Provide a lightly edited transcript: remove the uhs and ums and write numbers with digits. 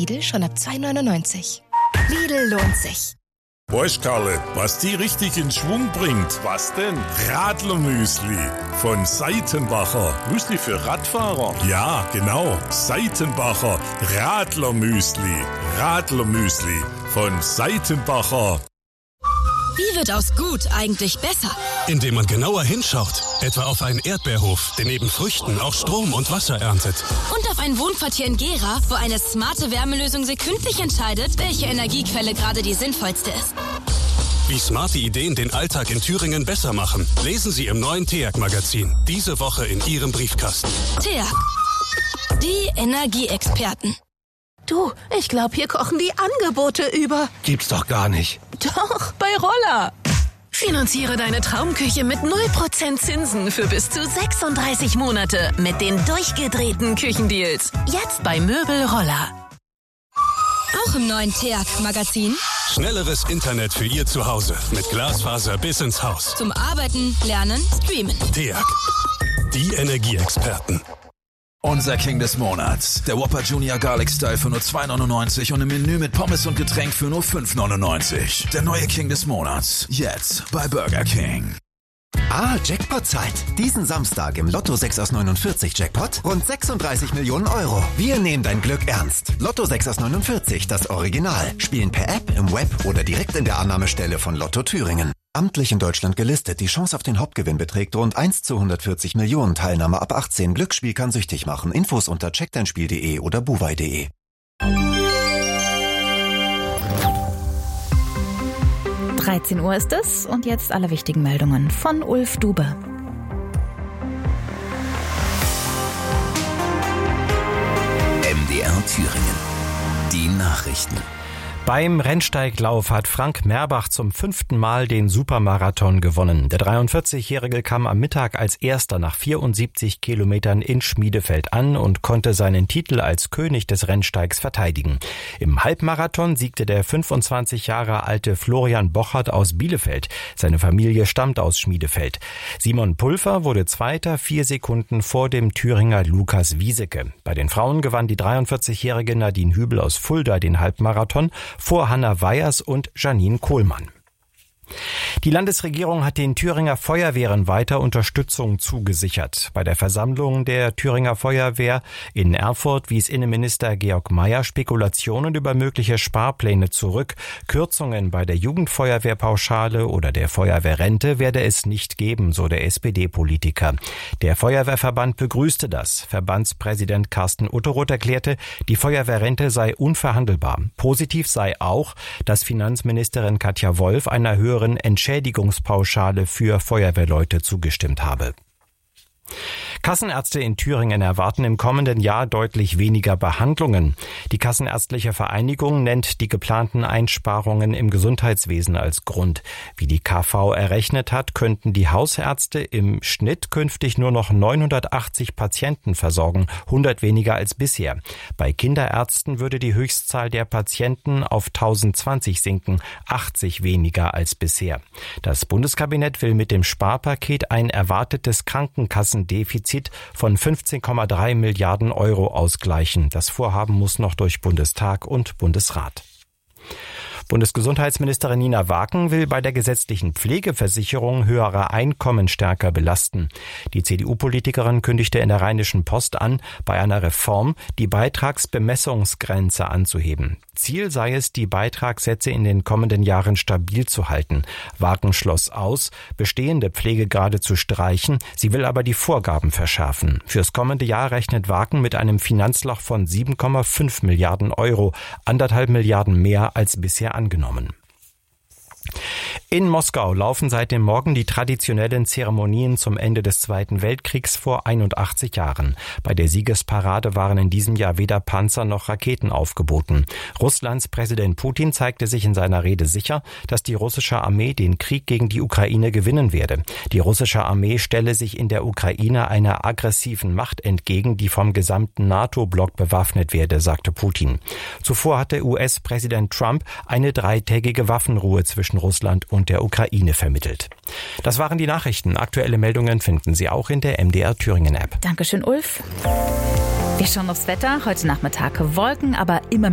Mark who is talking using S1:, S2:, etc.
S1: Lidl schon ab 2,99 €. Lidl lohnt sich.
S2: Weißt, Karle, was die richtig in Schwung bringt? Was denn? Radlermüsli von Seitenbacher. Müsli für Radfahrer? Ja, genau. Seitenbacher Radlermüsli. Radlermüsli von Seitenbacher.
S3: Wie wird aus gut eigentlich besser?
S4: Indem man genauer hinschaut. Etwa auf einen Erdbeerhof, der neben Früchten auch Strom und Wasser erntet.
S3: Und auf ein Wohnquartier in Gera, wo eine smarte Wärmelösung sekündlich entscheidet, welche Energiequelle gerade die sinnvollste ist.
S4: Wie smarte Ideen den Alltag in Thüringen besser machen, lesen Sie im neuen TEAG-Magazin. Diese Woche in Ihrem Briefkasten.
S3: TEAG. Die Energieexperten.
S5: Du, ich glaube, hier kochen die Angebote über.
S6: Gibt's doch gar nicht.
S5: Doch, bei Roller. Finanziere deine Traumküche mit 0% Zinsen für bis zu 36 Monate mit den durchgedrehten Küchendeals. Jetzt bei Möbel Roller.
S3: Auch im neuen TEAG-Magazin.
S4: Schnelleres Internet für Ihr Zuhause mit Glasfaser bis ins Haus.
S3: Zum Arbeiten, Lernen, Streamen.
S4: TEAG. Die Energieexperten.
S7: Unser King des Monats. Der Whopper Junior Garlic Style für nur 2,99 € und im Menü mit Pommes und Getränk für nur 5,99 €. Der neue King des Monats. Jetzt bei Burger King.
S8: Jackpot-Zeit. Diesen Samstag im Lotto 6 aus 49 Jackpot rund 36 Millionen €. Wir nehmen dein Glück ernst. Lotto 6 aus 49, das Original. Spielen per App, im Web oder direkt in der Annahmestelle von Lotto Thüringen. Amtlich in Deutschland gelistet. Die Chance auf den Hauptgewinn beträgt rund 1 zu 140 Millionen. Teilnahme ab 18. Glücksspiel kann süchtig machen. Infos unter checkdeinspiel.de oder buwei.de.
S9: 13 Uhr ist es und jetzt alle wichtigen Meldungen von Ulf Dube.
S10: MDR Thüringen. Die Nachrichten.
S11: Beim Rennsteiglauf hat Frank Merbach zum 5. Mal den Supermarathon gewonnen. Der 43-Jährige kam am Mittag als Erster nach 74 Kilometern in Schmiedefeld an und konnte seinen Titel als König des Rennsteigs verteidigen. Im Halbmarathon siegte der 25 Jahre alte Florian Bochert aus Bielefeld. Seine Familie stammt aus Schmiedefeld. Simon Pulver wurde Zweiter, 4 Sekunden vor dem Thüringer Lukas Wieseke. Bei den Frauen gewann die 43-jährige Nadine Hübel aus Fulda den Halbmarathon vor Hanna Weyers und Janine Kohlmann. Die Landesregierung hat den Thüringer Feuerwehren weiter Unterstützung zugesichert. Bei der Versammlung der Thüringer Feuerwehr in Erfurt wies Innenminister Georg Mayer Spekulationen über mögliche Sparpläne zurück. Kürzungen bei der Jugendfeuerwehrpauschale oder der Feuerwehrrente werde es nicht geben, so der SPD-Politiker. Der Feuerwehrverband begrüßte das. Verbandspräsident Carsten Utteroth erklärte, die Feuerwehrrente sei unverhandelbar. Positiv sei auch, dass Finanzministerin Katja Wolf einer höheren Entschädigungspauschale für Feuerwehrleute zugestimmt habe. Kassenärzte in Thüringen erwarten im kommenden Jahr deutlich weniger Behandlungen. Die Kassenärztliche Vereinigung nennt die geplanten Einsparungen im Gesundheitswesen als Grund. Wie die KV errechnet hat, könnten die Hausärzte im Schnitt künftig nur noch 980 Patienten versorgen, 100 weniger als bisher. Bei Kinderärzten würde die Höchstzahl der Patienten auf 1020 sinken, 80 weniger als bisher. Das Bundeskabinett will mit dem Sparpaket ein erwartetes Krankenkassendefizit von 15,3 Milliarden € ausgleichen. Das Vorhaben muss noch durch Bundestag und Bundesrat. Bundesgesundheitsministerin Nina Waken will bei der gesetzlichen Pflegeversicherung höhere Einkommen stärker belasten. Die CDU-Politikerin kündigte in der Rheinischen Post an, bei einer Reform die Beitragsbemessungsgrenze anzuheben. Ziel sei es, die Beitragssätze in den kommenden Jahren stabil zu halten. Waken schloss aus, bestehende Pflegegrade zu streichen. Sie will aber die Vorgaben verschärfen. Fürs kommende Jahr rechnet Waken mit einem Finanzloch von 7,5 Milliarden €, 1,5 Milliarden mehr als bisher angenommen. In Moskau laufen seit dem Morgen die traditionellen Zeremonien zum Ende des Zweiten Weltkriegs vor 81 Jahren. Bei der Siegesparade waren in diesem Jahr weder Panzer noch Raketen aufgeboten. Russlands Präsident Putin zeigte sich in seiner Rede sicher, dass die russische Armee den Krieg gegen die Ukraine gewinnen werde. Die russische Armee stelle sich in der Ukraine einer aggressiven Macht entgegen, die vom gesamten NATO-Block bewaffnet werde, sagte Putin. Zuvor hatte US-Präsident Trump eine 3-tägige Waffenruhe zwischen Russland und der Ukraine vermittelt. Das waren die Nachrichten. Aktuelle Meldungen finden Sie auch in der MDR Thüringen App.
S9: Dankeschön, Ulf. Wir schauen aufs Wetter. Heute Nachmittag Wolken, aber immer